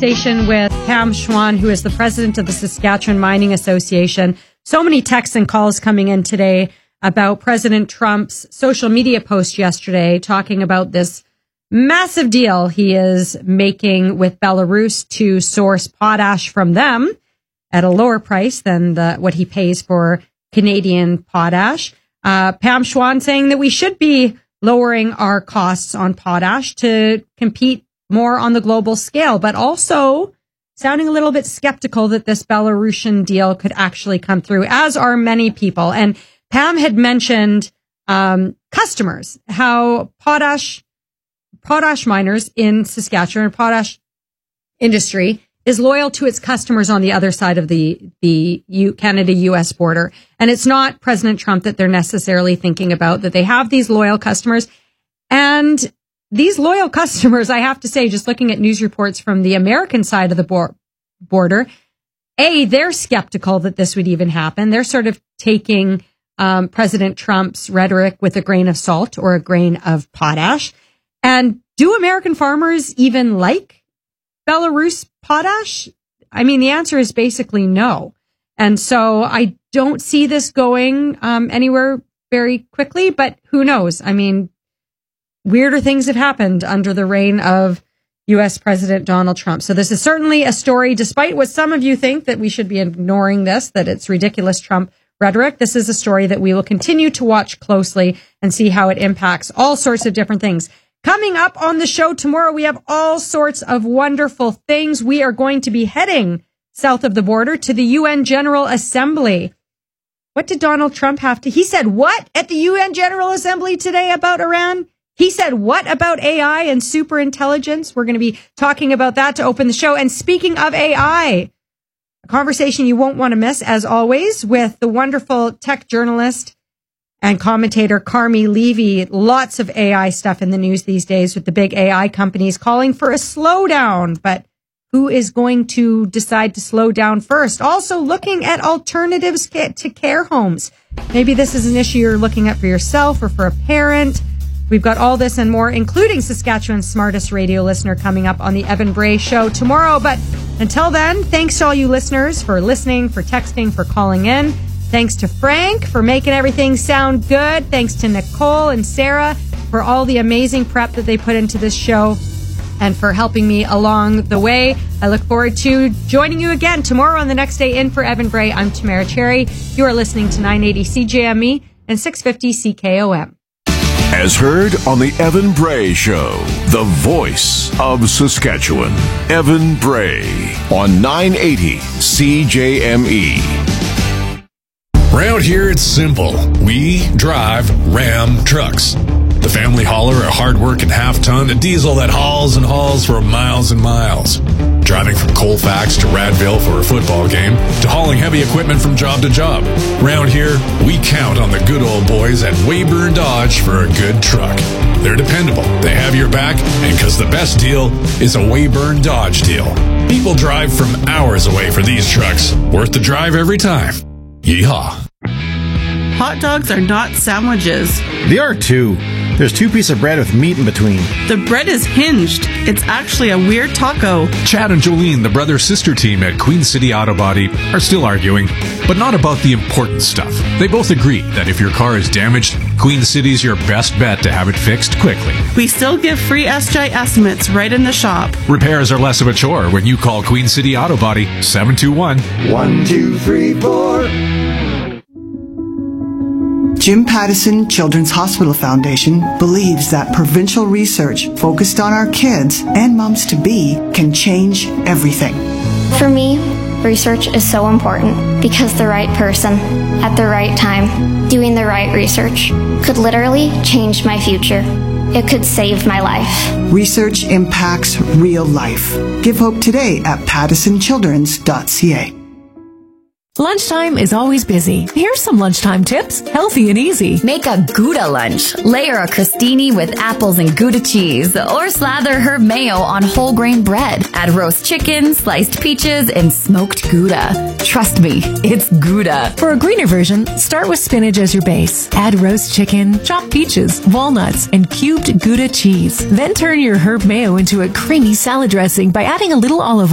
conversation with Pam Schwann, who is the president of the Saskatchewan Mining Association. So many texts and calls coming in today about President Trump's social media post yesterday talking about this massive deal he is making with Belarus to source potash from them at a lower price than what he pays for Canadian potash. Pam Schwann saying that we should be lowering our costs on potash to compete more on the global scale, but also sounding a little bit skeptical that this Belarusian deal could actually come through, as are many people. And Pam had mentioned customers, how potash miners in Saskatchewan, potash industry is loyal to its customers on the other side of the Canada-US border. And it's not President Trump that they're necessarily thinking about, that they have these loyal customers. And these loyal customers, I have to say, just looking at news reports from the American side of the border, they're skeptical that this would even happen. They're sort of taking President Trump's rhetoric with a grain of salt or a grain of potash. And do American farmers even like Belarus potash? I mean, the answer is basically no. And so I don't see this going anywhere very quickly, but who knows? I mean, weirder things have happened under the reign of U.S. President Donald Trump. So this is certainly a story, despite what some of you think that we should be ignoring this, that it's ridiculous Trump rhetoric. This is a story that we will continue to watch closely and see how it impacts all sorts of different things. Coming up on the show tomorrow, we have all sorts of wonderful things. We are going to be heading south of the border to the UN General Assembly. What did Donald Trump have to... He said what at the UN General Assembly today about Iran? He said what about AI and superintelligence? We're going to be talking about that to open the show. And speaking of AI, a conversation you won't want to miss, as always, with the wonderful tech journalist and commentator Carmi Levy. Lots of AI stuff in the news these days with the big AI companies calling for a slowdown. But who is going to decide to slow down first? Also looking at alternatives to care homes. Maybe this is an issue you're looking at for yourself or for a parent. We've got all this and more, including Saskatchewan's smartest radio listener, coming up on the Evan Bray Show tomorrow. But until then, thanks to all you listeners for listening, for texting, for calling in. Thanks to Frank for making everything sound good. Thanks to Nicole and Sarah for all the amazing prep that they put into this show and for helping me along the way. I look forward to joining you again tomorrow on the next day in for Evan Bray. I'm Tamara Cherry. You are listening to 980 CJME and 650 CKOM. As heard on the Evan Bray Show, the voice of Saskatchewan, Evan Bray on 980 CJME. Around here, it's simple. We drive Ram trucks. The family hauler, a hard-working half-ton, a diesel that hauls and hauls for miles and miles. Driving from Colfax to Radville for a football game, to hauling heavy equipment from job to job. Around here, we count on the good old boys at Weyburn Dodge for a good truck. They're dependable, they have your back, and because the best deal is a Weyburn Dodge deal. People drive from hours away for these trucks. Worth the drive every time. Yeehaw. Hot dogs are not sandwiches. They are too. There's 2 pieces of bread with meat in between. The bread is hinged. It's actually a weird taco. Chad and Jolene, the brother-sister team at Queen City Auto Body, are still arguing, but not about the important stuff. They both agree that if your car is damaged, Queen City's your best bet to have it fixed quickly. We still give free SJ estimates right in the shop. Repairs are less of a chore when you call Queen City Auto Body 721-1234. Jim Pattison Children's Hospital Foundation believes that provincial research focused on our kids and moms-to-be can change everything. For me, research is so important because the right person at the right time doing the right research could literally change my future. It could save my life. Research impacts real life. Give hope today at pattisonchildrens.ca. Lunchtime is always busy. Here's some lunchtime tips. Healthy and easy. Make a Gouda lunch. Layer a crostini with apples and Gouda cheese, or slather herb mayo on whole grain bread. Add roast chicken, sliced peaches, and smoked Gouda. Trust me, it's Gouda. For a greener version, start with spinach as your base. Add roast chicken, chopped peaches, walnuts, and cubed Gouda cheese. Then turn your herb mayo into a creamy salad dressing by adding a little olive oil